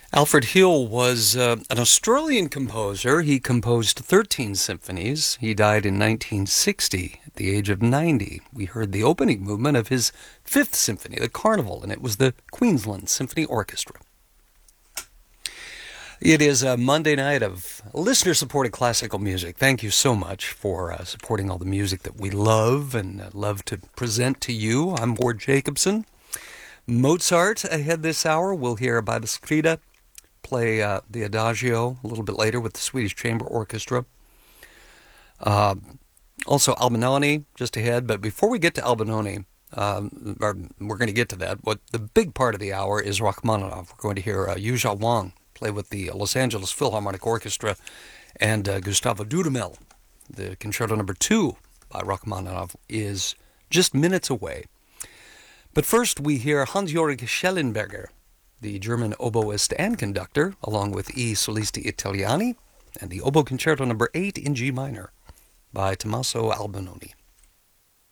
Alfred Hill was an Australian composer. He composed 13 symphonies. He died in 1960 at the age of 90. We heard the opening movement of his Fifth Symphony, the Carnival, and it was the Queensland Symphony Orchestra. It is a Monday night of listener-supported classical music. Thank you so much for supporting all the music that we love and love to present to you. I'm Ward Jacobson. Mozart ahead this hour. We'll hear Babaskrida play the Adagio a little bit later with the Swedish Chamber Orchestra. Also Albinoni just ahead. But before we get to Albinoni, we're going to get to that. What the big part of the hour is Rachmaninoff. We're going to hear Yuzha Wang play with the Los Angeles Philharmonic Orchestra and Gustavo Dudamel. The Concerto No. 2 by Rachmaninoff is just minutes away. But first we hear Hans-Georg Schellenberger, the German oboist and conductor, along with I Solisti Italiani, and the Oboe Concerto No. 8 in G minor by Tommaso Albinoni.